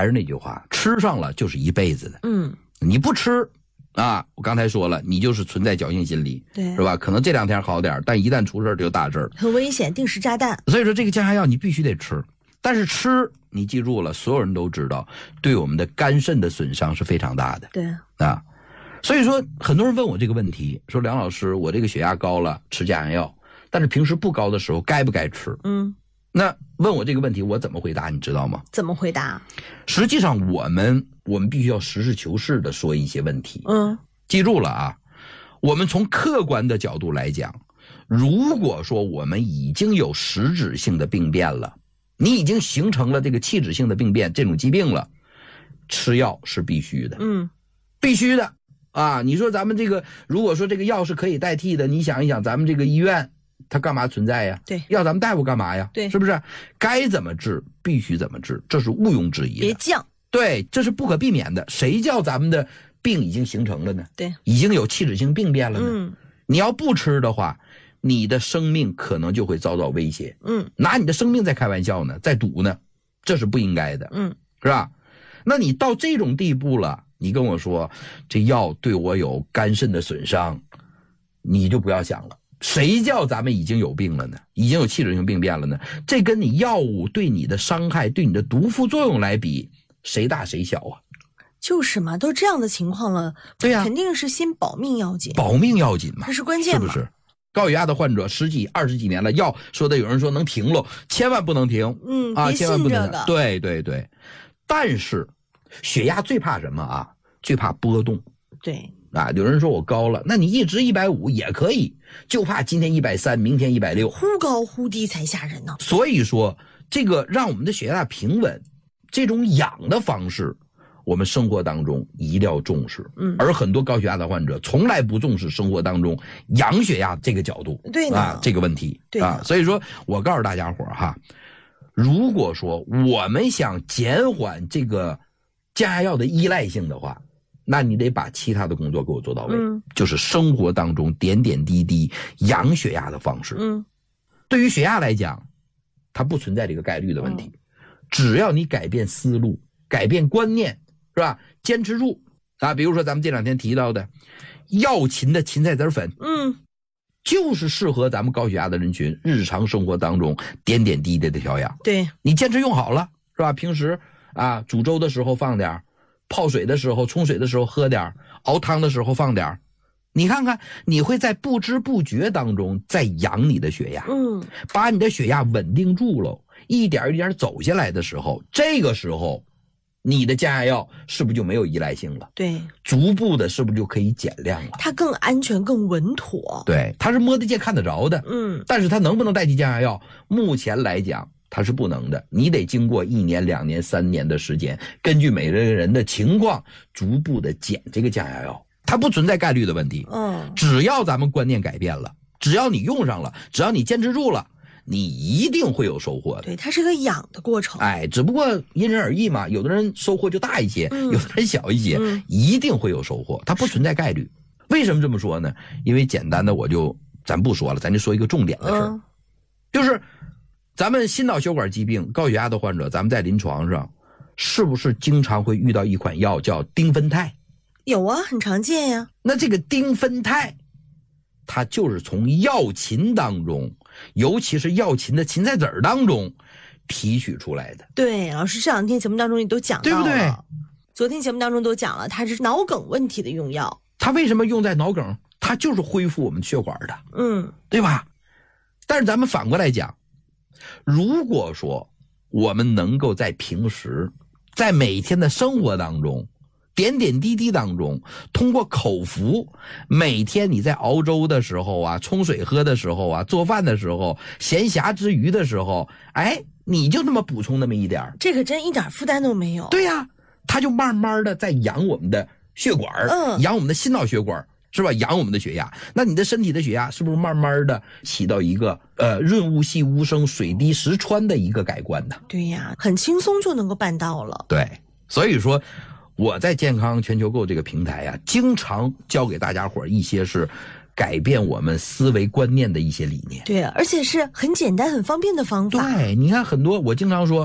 还是那句话，吃上了就是一辈子的。你不吃啊，我刚才说了，你就是存在侥幸心理， 对， 是吧？可能这2天好点，但一旦出事就大事， 很危险，定时炸弹。 所以说这个降压药你必须得吃，但是吃你记住了，所有人都知道，对我们的肝肾的损伤是非常大的。 对啊，所以说很多人问我这个问题，说梁老师，我这个血压高了，吃降压药，但是平时不高的时候该不该吃？那问我这个问题，我怎么回答？你知道吗？ 怎么回答？ 实际上我们必须要实事求是的说一些问题。记住了啊，我们从客观的角度来讲，如果说我们已经有实质性的病变了，你已经形成了这个器质性的病变，这种疾病了，吃药是必须的。必须的啊！你说咱们这个，如果说这个药是可以代替的，你想一想，咱们这个医院它干嘛存在呀？ 对， 要咱们大夫干嘛呀？ 对， 是不是？该怎么治必须怎么治，这是毋庸置疑的。 别犟。 对，这是不可避免的。谁叫咱们的病已经形成了呢？ 对， 已经有器质性病变了呢。你要不吃的话，你的生命可能就会遭到威胁。拿你的生命在开玩笑呢，在赌呢，这是不应该的。是吧？那你到这种地步了，你跟我说这药对我有肝肾的损伤，你就不要想了。谁叫咱们已经有病了呢？已经有器质性病变了呢？这跟你药物对你的伤害、对你的毒副作用来比，谁大谁小啊？ 就是嘛，都这样的情况了， 对呀， 肯定是先保命要紧。 保命要紧嘛， 这是关键嘛， 是不是？高血压的患者10几、20几年了，药说的有人说能停了，千万不能停。 别千万不能信这个。 对对对，但是血压最怕什么啊？最怕波动。 对啊，有人说我高了，那你一直150也可以，就怕今天130，明天160， 忽高忽低才吓人呢。 所以说，这个让我们的血压平稳，这种养的方式，我们生活当中一定要重视。而很多高血压的患者从来不重视生活当中养血压这个角度， 对啊，这个问题， 对啊，所以说我告诉大家伙哈，如果说我们想减缓这个降压药的依赖性的话，那你得把其他的工作给我做到位，就是生活当中点点滴滴养血压的方式。对于血压来讲，它不存在这个概率的问题，只要你改变思路，改变观念，是吧？坚持住啊！比如说咱们这2天提到的药芹的芹菜籽粉，就是适合咱们高血压的人群日常生活当中点点滴滴的调养。 对， 你坚持用好了，是吧？平时啊煮粥的时候放点，泡水的时候冲水的时候喝点，熬汤的时候放点，你看看你会在不知不觉当中在养你的血压，把你的血压稳定住了，一点一点走下来的时候，这个时候你的降压药是不是就没有依赖性了？ 对， 逐步的是不是就可以减量了？ 它更安全更稳妥。 对，它是摸得见看得着的。但是它能不能代替降压药？目前来讲它是不能的，你得经过1年、2年、3年的时间，根据每个人的情况逐步的减这个降压药，它不存在概率的问题。只要咱们观念改变了，只要你用上了，只要你坚持住了，你一定会有收获的。 对，它是个养的过程。 只不过因人而异嘛，有的人收获就大一些，有的人小一些，一定会有收获，它不存在概率。为什么这么说呢？因为简单的咱不说了，咱就说一个重点的事儿，就是咱们心脑血管疾病高血压的患者，咱们在临床上是不是经常会遇到一款药叫丁酚酞？ 有啊，很常见呀。 那这个丁酚酞它就是从药芹当中，尤其是药芹的芹菜籽当中提取出来的。 对，老师这2天节目当中你都讲到了，对不对？昨天节目当中都讲了，它是脑梗问题的用药。 它为什么用在脑梗？它就是恢复我们血管的，对吧？但是咱们反过来讲，如果说我们能够在平时，在每天的生活当中，点点滴滴当中，通过口服，每天你在熬粥的时候啊，冲水喝的时候啊，做饭的时候，闲暇之余的时候，你就那么补充那么一点， 这个真一点负担都没有。 对呀，它就慢慢的在养我们的血管，养我们的心脑血管，是吧？养我们的血压。那你的身体的血压是不是慢慢的起到一个润物细无声，水滴石穿的一个改观呢？ 对呀，很轻松就能够办到了。 对，所以说我在健康全球购这个平台啊，经常教给大家伙一些是改变我们思维观念的一些理念。 对，而且是很简单很方便的方法。 对，你看很多，我经常说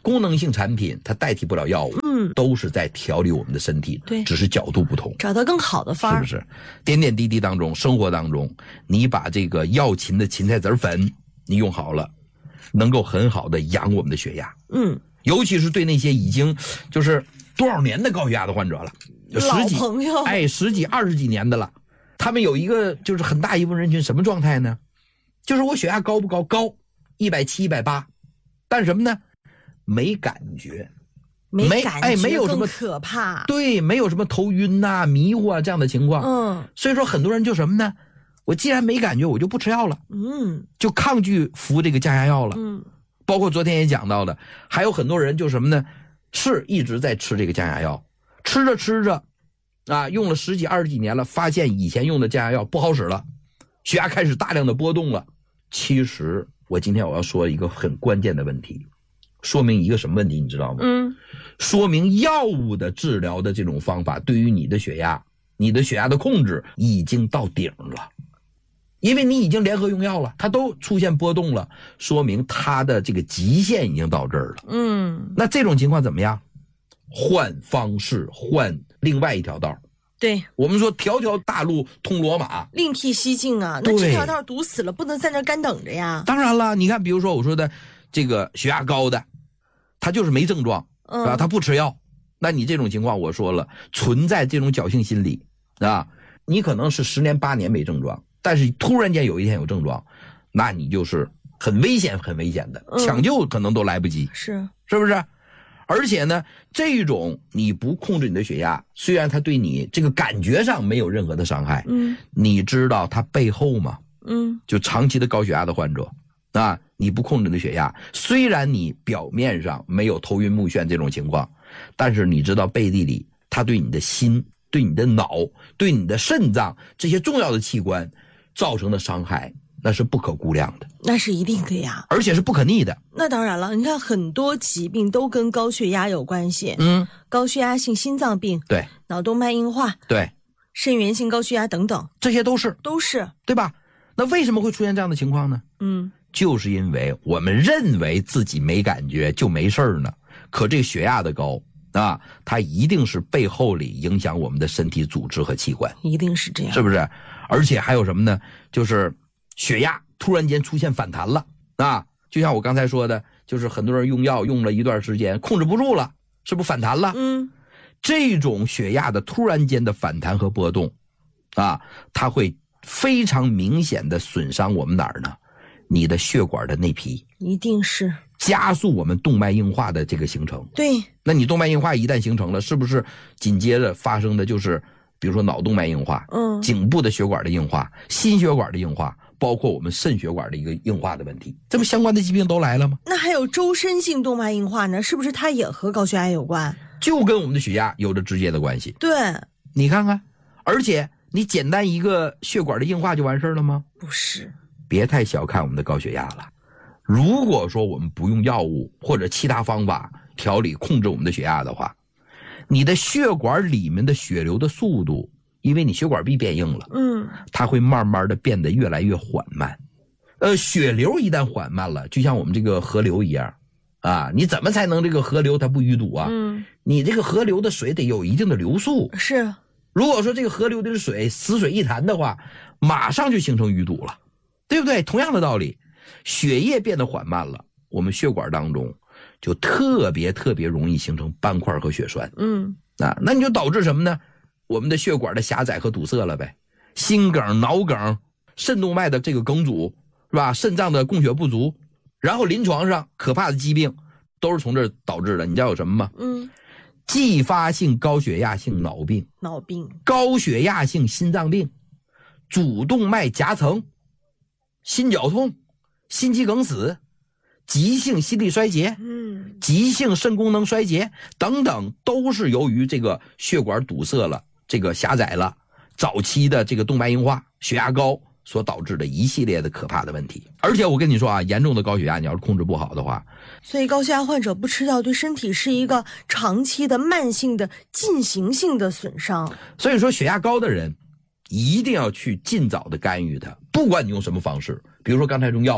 功能性产品它代替不了药物，都是在调理我们的身体， 对， 只是角度不同， 找到更好的方， 是不是？点点滴滴当中，生活当中，你把这个药芹的芹菜籽粉你用好了，能够很好的养我们的血压，尤其是对那些已经就是多少年的高血压的患者了， 老朋友， 10几20几年的了，他们有一个就是很大一部分人群什么状态呢？就是我血压高不高？高，170、180，但什么呢？没感觉， 没感觉， 没有什么可怕， 对，没有什么头晕呐、迷糊啊这样的情况。所以说很多人就什么呢？我既然没感觉，我就不吃药了，就抗拒服这个降压药了，包括昨天也讲到的，还有很多人就什么呢？是一直在吃这个降压药，吃着吃着，啊，用了10几20几年了，发现以前用的降压药不好使了，血压开始大量的波动了。其实我今天我要说一个很关键的问题，说明一个什么问题你知道吗？说明药物的治疗的这种方法对于你的血压的控制已经到顶了，因为你已经联合用药了，它都出现波动了，说明它的这个极限已经到这儿了。那这种情况怎么样？换方式，换另外一条道。 对， 我们说条条大路通罗马， 另辟蹊径啊，那这条道堵死了，不能在那干等着呀。 当然了，你看比如说我说的这个血压高的，他就是没症状，啊，他不吃药，那你这种情况我说了，存在这种侥幸心理啊，你可能是10年8年没症状，但是突然间有一天有症状，那你就是很危险的，抢救可能都来不及，是不是？而且呢，这种你不控制你的血压，虽然它对你这个感觉上没有任何的伤害，你知道它背后吗？就长期的高血压的患者啊，你不控制你的血压，虽然你表面上没有头晕目眩这种情况，但是你知道背地里它对你的心、对你的脑、对你的肾脏这些重要的器官造成的伤害，那是不可估量的， 那是一定的呀， 而且是不可逆的。 那当然了，你看很多疾病都跟高血压有关系，高血压性心脏病， 对， 脑动脉硬化， 对， 肾源性高血压等等， 这些都是，对吧？那为什么会出现这样的情况呢？就是因为我们认为自己没感觉就没事呢，可这个血压的高啊，它一定是背后里影响我们的身体组织和器官， 一定是这样， 是不是？而且还有什么呢？就是血压突然间出现反弹了啊，就像我刚才说的，就是很多人用药用了一段时间控制不住了，是不是反弹了？这种血压的突然间的反弹和波动啊，它会非常明显的损伤我们哪儿呢？你的血管的内皮， 一定是加速我们动脉硬化的这个形成。 对， 那你动脉硬化一旦形成了，是不是紧接着发生的就是比如说脑动脉硬化，颈部的血管的硬化，心血管的硬化，包括我们肾血管的一个硬化的问题，这不相关的疾病都来了吗？ 那还有周身性动脉硬化呢，是不是它也和高血压有关？ 就跟我们的血压有着直接的关系。 对， 你看看，而且你简单一个血管的硬化就完事了吗？ 不是， 别太小看我们的高血压了。如果说我们不用药物或者其他方法调理控制我们的血压的话，你的血管里面的血流的速度，因为你血管壁变硬了，它会慢慢的变得越来越缓慢。血流一旦缓慢了，就像我们这个河流一样啊，你怎么才能这个河流它不淤堵啊？你这个河流的水得有一定的流速。 是， 如果说这个河流的水死水一潭的话，马上就形成淤堵了，对不对？同样的道理，血液变得缓慢了，我们血管当中就特别容易形成斑块和血栓。那你就导致什么呢？我们的血管的狭窄和堵塞了呗，心梗、脑梗、肾动脉的这个梗阻，是吧？肾脏的供血不足，然后临床上可怕的疾病都是从这儿导致的。你知道有什么吗？继发性高血压性脑病、高血压性心脏病、主动脉夹层、心绞痛、心肌梗死、急性心力衰竭、急性肾功能衰竭等等，都是由于这个血管堵塞了，这个狭窄了，早期的这个动脉硬化、血压高所导致的一系列的可怕的问题。而且我跟你说啊，严重的高血压你要是控制不好的话， 所以高血压患者不吃药对身体是一个长期的慢性的进行性的损伤。 所以说血压高的人一定要去尽早的干预它，不管你用什么方式，比如说刚才用药物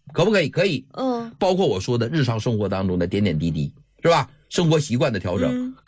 可不可以？可以。 嗯， 包括我说的日常生活当中的点点滴滴，是吧？生活习惯的调整。